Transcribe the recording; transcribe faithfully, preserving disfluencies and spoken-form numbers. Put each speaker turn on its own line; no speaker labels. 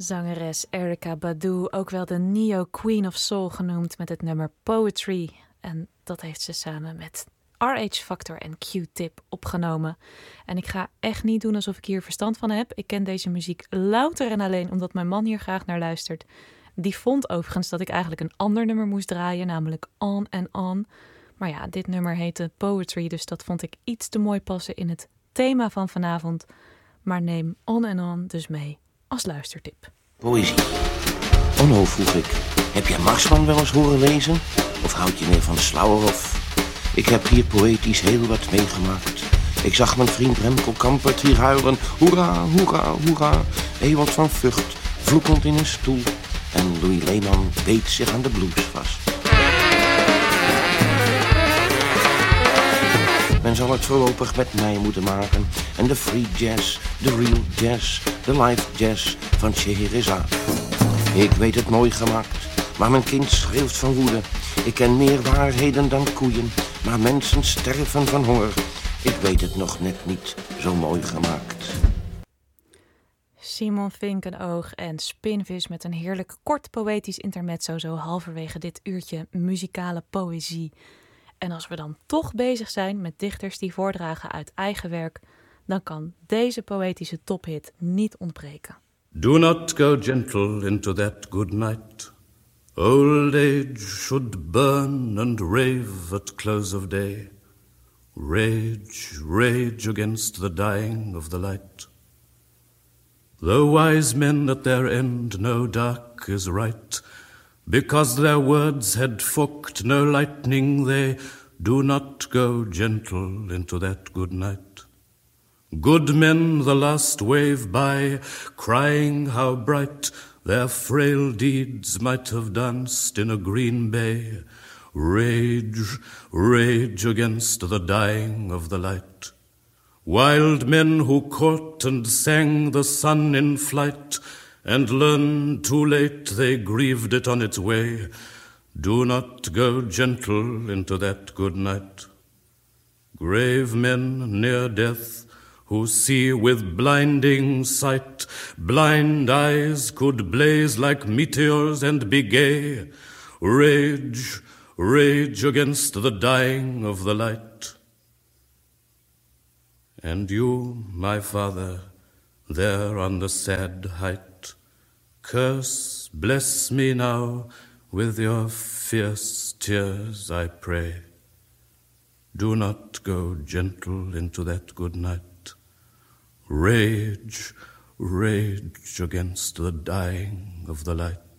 Zangeres Erykah Badu, ook wel de Neo Queen of Soul genoemd, met het nummer Poetry. En dat heeft ze samen met R H Factor en Q-Tip opgenomen. En ik ga echt niet doen alsof ik hier verstand van heb. Ik ken deze muziek louter en alleen omdat mijn man hier graag naar luistert. Die vond overigens dat ik eigenlijk een ander nummer moest draaien, namelijk On and On. Maar ja, dit nummer heette Poetry, dus dat vond ik iets te mooi passen in het thema van vanavond. Maar neem On and On dus mee als luistertip.
Poëzie. Onno, vroeg ik, heb jij Marsman wel eens horen lezen? Of houd je meer van Slauerhoff? Ik heb hier poëtisch heel wat meegemaakt. Ik zag mijn vriend Remco Kampert hier huilen. Hoera, hoera, hoera. Ewald van Vught, vloekend in een stoel. En Louis Lehman beet zich aan de blues vast. Men zal het voorlopig met mij moeten maken. En de free jazz, de real jazz, de live jazz van Scheherazade. Ik weet het mooi gemaakt, maar mijn kind schreeuwt van woede. Ik ken meer waarheden dan koeien, maar mensen sterven van honger. Ik weet het nog net niet zo mooi gemaakt.
Simon Vinkenoog en Spinvis met een heerlijk kort poëtisch intermezzo zo halverwege dit uurtje muzikale poëzie. En als we dan toch bezig zijn met dichters die voordragen uit eigen werk, dan kan deze poëtische tophit niet ontbreken.
Do not go gentle into that good night. Old age should burn and rave at close of day. Rage, rage against the dying of the light. The wise men at their end know dark is right, because their words had forked no lightning, they do not go gentle into that good night. Good men the last wave by, crying how bright their frail deeds might have danced in a green bay. Rage, rage against the dying of the light. Wild men who caught and sang the sun in flight, and learned too late they grieved it on its way. Do not go gentle into that good night. Grave men near death, who see with blinding sight, blind eyes could blaze like meteors and be gay. Rage, rage against the dying of the light. And you, my father, there on the sad height, curse, bless me now with your fierce tears, I pray. Do not go gentle into that good night. Rage, rage against the dying of the light.